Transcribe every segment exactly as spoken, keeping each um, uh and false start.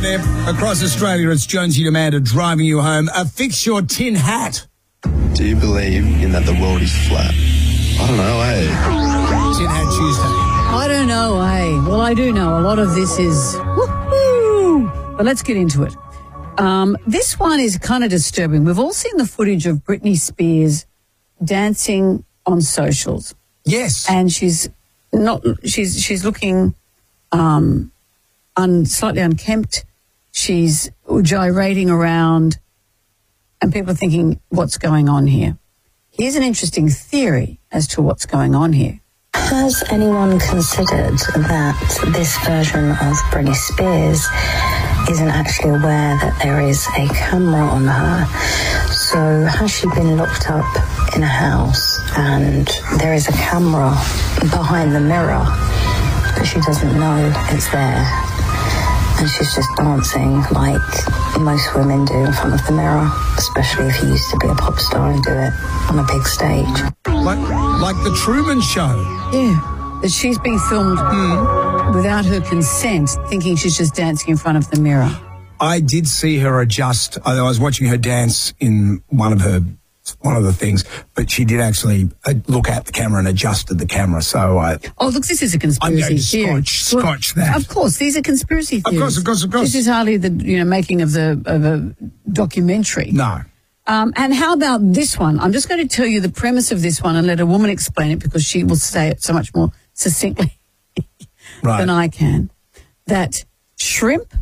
Right there, across Australia, it's Jonesy and Amanda driving you home. Uh, fix your tin hat. Do you believe in that the world is flat? I don't know, eh? Tin Hat Tuesday. I don't know, eh? Well, I do know. A lot of this is woohoo! But let's get into it. Um, this one is kind of disturbing. We've all seen the footage of Britney Spears dancing on socials. Yes. And she's not, she's, she's looking, um, un, slightly unkempt. She's gyrating around and people are thinking, what's going on here? Here's an interesting theory as to what's going on here. Has anyone considered that this version of Britney Spears isn't actually aware that there is a camera on her? So has she been locked up in a house and there is a camera behind the mirror, but she doesn't know it's there? And she's just dancing like most women do in front of the mirror, especially if you used to be a pop star and do it on a big stage. Like, like the Truman Show. Yeah, that she's being filmed mm. without her consent, thinking she's just dancing in front of the mirror. I did see her adjust. I was watching her dance in one of her, one of the things, but she did actually look at the camera and adjusted the camera. So I. Oh, look, this is a conspiracy I'm going to theory. scotch, scotch that. Of course, these are conspiracy theories. Of course, of course, of course. This is hardly the you know making of the of a documentary. No. Um, and how about this one? I'm just going to tell you the premise of this one and let a woman explain it because she will say it so much more succinctly right. than I can. That shrimp,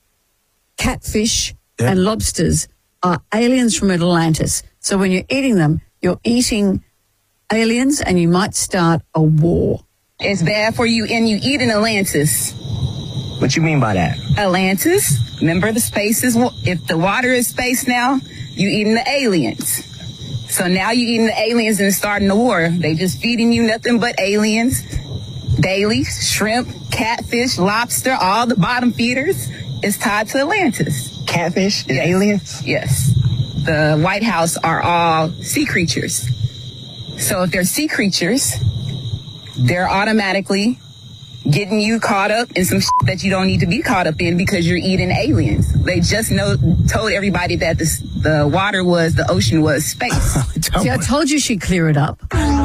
catfish, yep. and lobsters are aliens from Atlantis. So when you're eating them, you're eating aliens and you might start a war. It's bad for you and you eat in Atlantis. What you mean by that? Atlantis, remember the space is, if the water is space now, you eating the aliens. So now you eating the aliens and starting the war. They just feeding you nothing but aliens daily. Shrimp, catfish, lobster, all the bottom feeders is tied to Atlantis. Catfish is yes. aliens? Yes. The White House are all sea creatures. So if they're sea creatures, they're automatically getting you caught up in some shit that you don't need to be caught up in because you're eating aliens. They just know told everybody that this, the water was, the ocean was space. See, I told you she'd clear it up.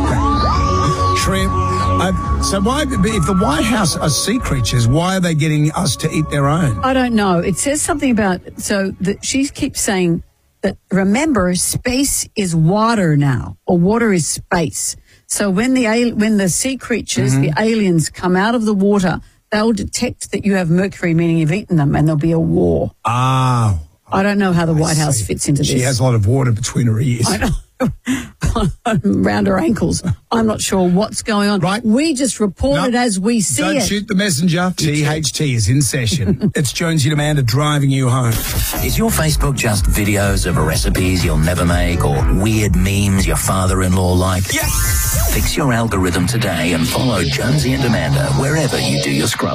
Shrimp. Uh, so why, if the White House are sea creatures, why are they getting us to eat their own? I don't know. It says something about, so that she keeps saying that, remember, space is water now, or water is space. So when the when the sea creatures, mm-hmm. the aliens, come out of the water, they'll detect that you have mercury, meaning you've eaten them, and there'll be a war. Ah. I don't know how the I White see. House fits into she this. She has a lot of water between her ears. I know. Around her ankles. I'm not sure what's going on. Right. We just report no, it as we see don't it. Don't shoot the messenger. T H T is in session. It's Jonesy and Amanda driving you home. Is your Facebook just videos of recipes you'll never make or weird memes your father-in-law liked? Yes! Fix your algorithm today and follow Jonesy and Amanda wherever you do your scrolling.